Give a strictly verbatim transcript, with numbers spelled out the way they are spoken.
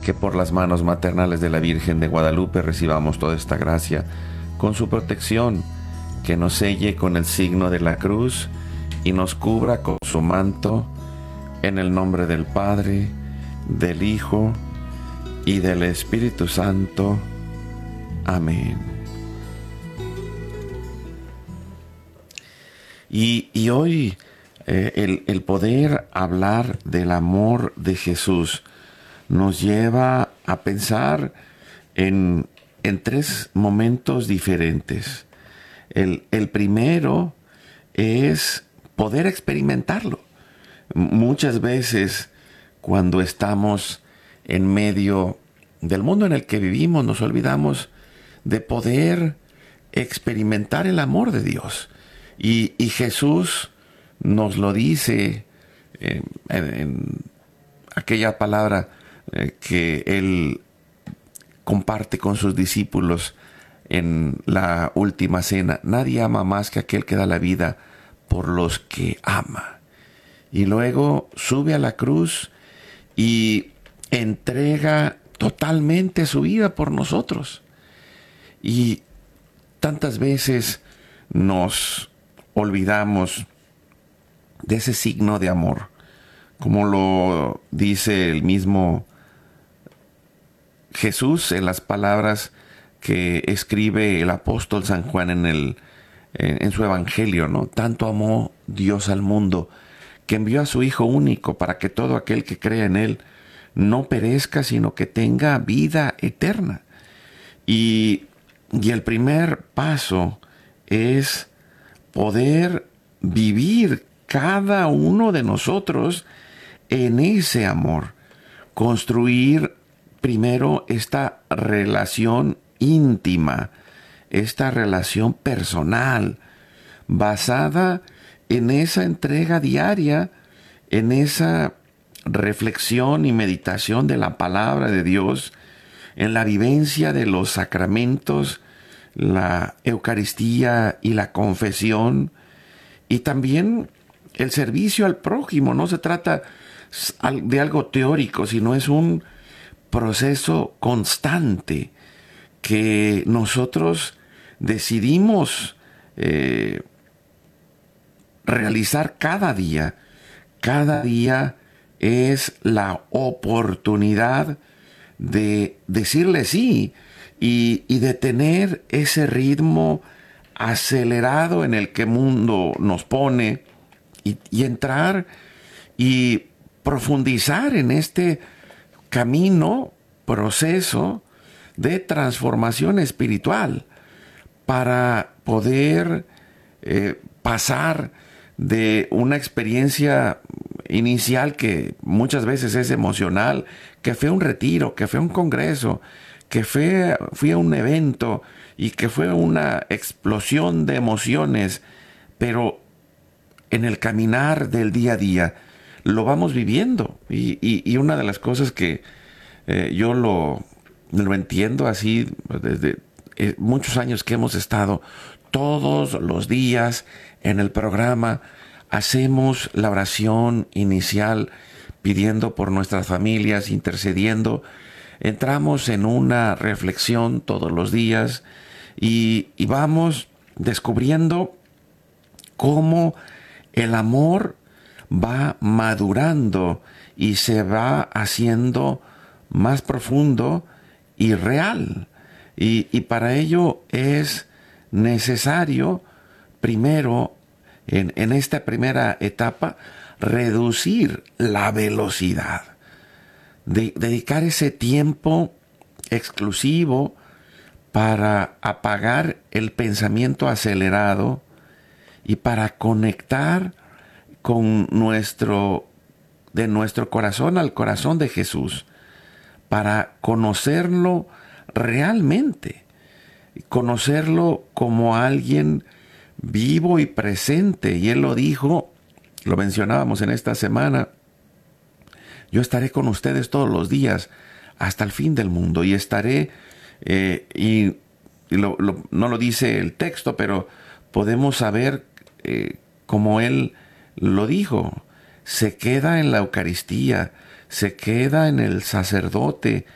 que por las manos maternales de la Virgen de Guadalupe recibamos toda esta gracia, con su protección, que nos selle con el signo de la cruz y nos cubra con su manto, en el nombre del Padre, del Hijo y del Espíritu Santo. Amén. Y, y hoy eh, el, el poder hablar del amor de Jesús nos lleva a pensar en, en tres momentos diferentes. El, el primero es poder experimentarlo. Muchas veces cuando estamos en medio del mundo en el que vivimos, nos olvidamos de poder experimentar el amor de Dios. Y, y Jesús nos lo dice eh, en, en aquella palabra eh, que Él comparte con sus discípulos en la última cena. Nadie ama más que aquel que da la vida por los que ama. Y luego sube a la cruz y entrega totalmente su vida por nosotros. Y tantas veces nos olvidamos de ese signo de amor, como lo dice el mismo Jesús en las palabras que escribe el apóstol San Juan en, el, en su evangelio, ¿no? Tanto amó Dios al mundo, que envió a su Hijo único para que todo aquel que crea en Él no perezca, sino que tenga vida eterna. Y, y el primer paso es poder vivir cada uno de nosotros en ese amor. Construir primero esta relación íntima, esta relación personal, basada en esa entrega diaria, en esa reflexión y meditación de la palabra de Dios, en la vivencia de los sacramentos, la Eucaristía y la confesión, y también el servicio al prójimo. No se trata de algo teórico, sino es un proceso constante que nosotros decidimos eh, realizar cada día. Cada día es la oportunidad de decirle sí y, y de tener ese ritmo acelerado en el que el mundo nos pone y, y entrar y profundizar en este camino, proceso de transformación espiritual para poder eh, pasar de una experiencia inicial que muchas veces es emocional, que fue un retiro, que fue un congreso, que fue, fue un evento y que fue una explosión de emociones, pero en el caminar del día a día lo vamos viviendo. Y, y, y una de las cosas que eh, yo lo, lo entiendo así desde eh, muchos años que hemos estado todos los días en el programa, hacemos la oración inicial pidiendo por nuestras familias, intercediendo. Entramos en una reflexión todos los días y, y vamos descubriendo cómo el amor va madurando y se va haciendo más profundo y real. Y, y para ello es necesario, primero, en, en esta primera etapa, reducir la velocidad. De, dedicar ese tiempo exclusivo para apagar el pensamiento acelerado y para conectar con nuestro, de nuestro corazón al corazón de Jesús, para conocerlo realmente, conocerlo como alguien vivo y presente. Y Él lo dijo, lo mencionábamos en esta semana: yo estaré con ustedes todos los días hasta el fin del mundo. Y estaré, eh, y, y lo, lo, no lo dice el texto, pero podemos saber eh, como Él lo dijo. Se queda en la Eucaristía, se queda en el sacerdote